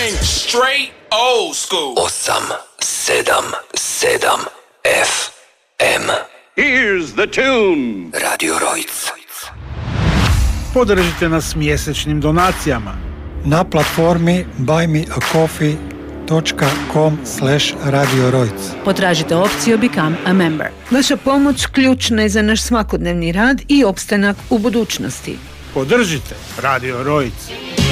bang, straight old school. 877 FM. Here's the tune. Radio Rojc. Podržite nas mjesečnim donacijama na platformi buymeacoffee.com/Radio Rojc. Potražite opciju Become a Member. Vaša pomoć ključna je za naš svakodnevni rad i opstanak u budućnosti. Podržite Radio Rojc.